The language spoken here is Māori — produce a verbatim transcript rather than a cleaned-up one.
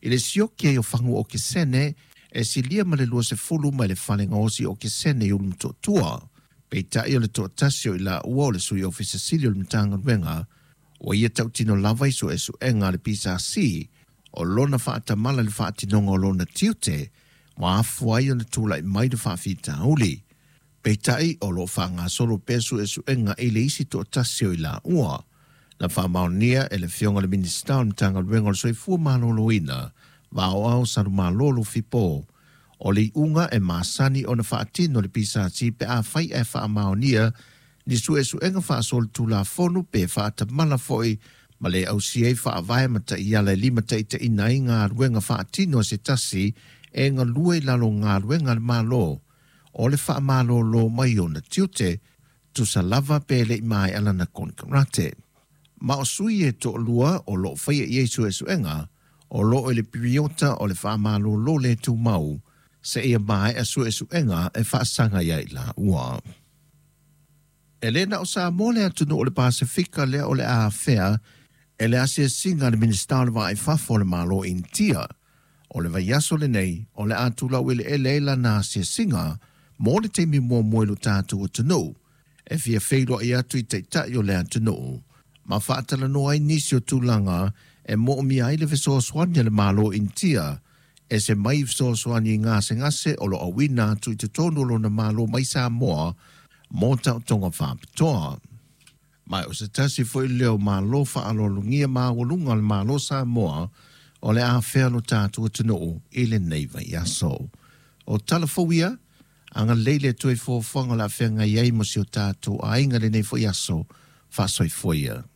I le siokia i o whangu o ke sene, e si lia ma le lua se fulu ma le whalenga osi o ke sene i o mto tua. Pei tai o le to tasio i la ua o le sui ofisa sili o le mtanga wenga, o ia tau tino lava iso e su enga le pisa si, o lona whaata mala le whaati nonga o lona tiute, wa afu ai o le tula i mai de whaafita uli. Pei tai o lo whanga solo pesu e su enga i le isi to tasio i la ua, na whaamaunia e le fionga le minister o le mtanga wenga o le sui fua malolo ina, wa o au saru malolo fipo, o le unga e masani o na whaatino le pisa si pe a whai e whaamaunia, ni su e su enga wha sol tu la fonu pe wha ta mala foi ma le au si e wha avai mata i ala lima ta ita ina i ngā ruenga wha atino se tasi e ngā lue lalo ngā ruenga malo o le wha malo lo mai o na tiute tu sa lava pe le mai ala na konkarate. Ma o sui e to lua o lo whaia i esu e su enga o lo e le piriota o le wha malo lo le tu mau se ia mai a su e su enga e wha sanga ia i la ua. Elena o sa mole atu no o le Pasifika lea o le Awhea, e le asia singa le minister wa i fafo le malo in tia, o le vaiaso le nei, o le atu lau ele e leila na asia singa, mo le teimi mua moelu tātu o tunu, e fia feilo i atu i teitai o le atu no. Ma whaatala no ai nisi o tūlanga, e mo mi ai le viso swanya le malo in tia, e se mai viso swanya i ngase ngase o lo awina atu i te tonu lo na malo mai sa moa, mō tau tonga whāpitoa. Mai o se tasi fwoi leo mā lo whaalolungia mā walunga le mā lo sa moa o le Awhea no tātua tino i le neiva i aso. O talafowia, anga leile tui fōwhanga la whenga iei mo si o tātua a inga le neiva i aso whasoi fwoia.